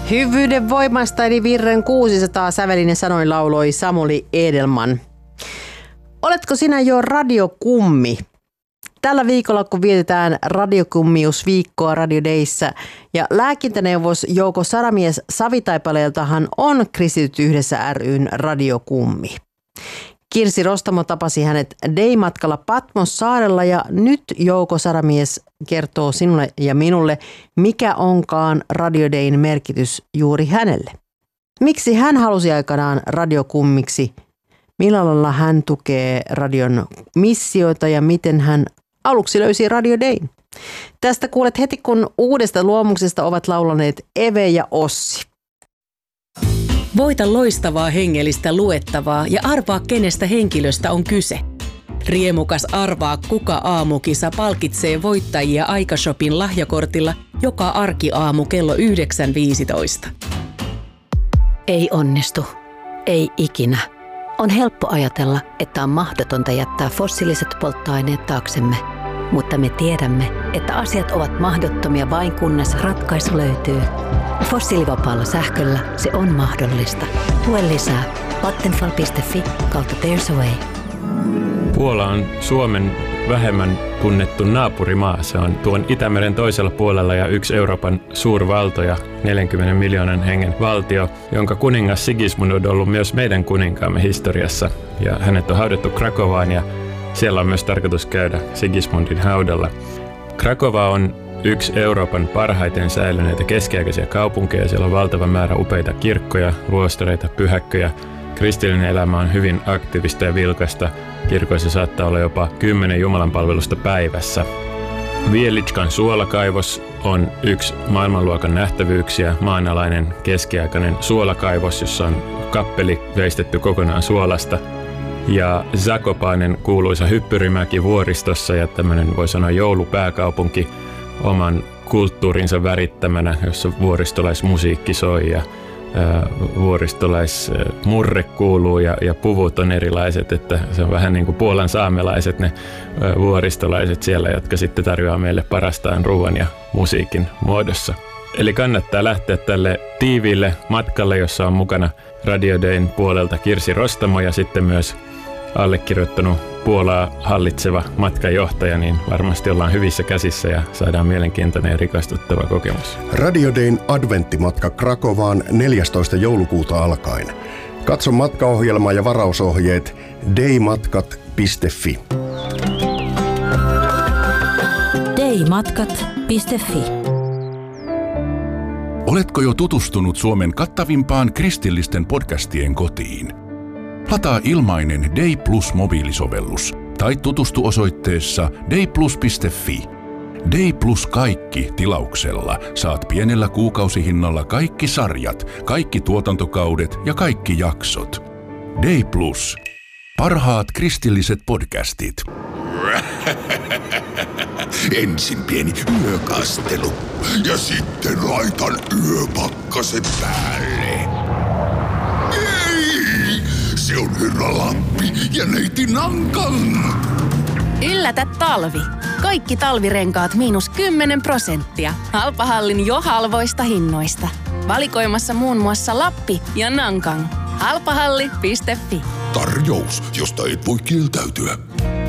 Hyvyyden voimasta eli Virren 600 sävelin sanoin lauloi Samuli Edelman. Oletko sinä jo radiokummi? Tällä viikolla, kun vietetään radiokummiusviikkoa Radio Dayssä ja lääkintäneuvos Jouko Saramies Savitaipaleeltahan on Kristityt yhdessä ry:n radiokummi. Kirsi Rostamo tapasi hänet Day-matkalla Patmos-saarella ja nyt Jouko Saramies kertoo sinulle ja minulle, mikä onkaan Radio Dayn merkitys juuri hänelle. Miksi hän halusi aikanaan radiokummiksi, millä lailla hän tukee radion missioita ja miten hän aluksi löysi Radio Dayn. Tästä kuulet heti, kun uudesta luomuksesta ovat laulaneet Eve ja Ossi. Voita loistavaa hengellistä luettavaa ja arvaa, kenestä henkilöstä on kyse. Riemukas Arvaa kuka aamukisa palkitsee voittajia Aikashopin lahjakortilla joka arkiaamu kello 9.15. Ei onnistu. Ei ikinä. On helppo ajatella, että on mahdotonta jättää fossiiliset polttoaineet taaksemme. Mutta me tiedämme, että asiat ovat mahdottomia vain kunnes ratkaisu löytyy. Fossiilivapaalla sähköllä se on mahdollista. Lue lisää vattenfall.fi/There's a Way. Puola on Suomen vähemmän tunnettu naapurimaa. Se on tuon Itämeren toisella puolella ja yksi Euroopan suurvaltoja, 40 miljoonan hengen valtio, jonka kuningas Sigismund on ollut myös meidän kuninkaamme historiassa. Ja hänet on haudattu Krakovaan ja siellä on myös tarkoitus käydä Sigismundin haudalla. Krakova on yksi Euroopan parhaiten säilyneitä keskiaikaisia kaupunkeja. Siellä on valtava määrä upeita kirkkoja, luostareita, pyhäkköjä. Kristillinen elämä on hyvin aktiivista ja vilkasta. Kirkoissa saattaa olla jopa 10 jumalanpalvelusta päivässä. Vielitskan suolakaivos on yksi maailmanluokan nähtävyyksiä, maanalainen keskiaikainen suolakaivos, jossa on kappeli veistetty kokonaan suolasta. Ja Zakopanen kuuluisa hyppyrimäki vuoristossa ja tämmöinen voi sanoa joulupääkaupunki oman kulttuurinsa värittämänä, jossa vuoristolaismusiikki soi ja vuoristolaismurre kuuluu ja puvut on erilaiset, että se on vähän niin kuin Puolan saamelaiset ne vuoristolaiset siellä, jotka sitten tarjoaa meille parastaan ruoan ja musiikin muodossa. Eli kannattaa lähteä tälle tiiviille matkalle, jossa on mukana Radio Dayn puolelta Kirsi Rostamo ja sitten myös allekirjoittanut Puolaa hallitseva matkanjohtaja, niin varmasti ollaan hyvissä käsissä ja saadaan mielenkiintoinen ja rikastuttava kokemus. Radio Dayn adventtimatka Krakovaan 14. joulukuuta alkaen. Katso matkaohjelma ja varausohjeet daymatkat.fi. daymatkat.fi. Oletko jo tutustunut Suomen kattavimpaan kristillisten podcastien kotiin? Lataa ilmainen Day Plus mobiilisovellus tai tutustu osoitteessa dayplus.fi. Day Plus kaikki tilauksella saat pienellä kuukausihinnalla kaikki sarjat, kaikki tuotantokaudet ja kaikki jaksot. Day Plus. Parhaat kristilliset podcastit. Ensin pieni yökastelu ja sitten laitan yöpakkaset päälle. Ei! Se on Herra Lappi ja neiti Nankan. Yllätä talvi. Kaikki talvirenkaat -10%. Halpahallin jo halvoista hinnoista. Valikoimassa muun muassa Lappi ja Nankan. Halpahalli.fi. Tarjous, josta et voi kieltäytyä.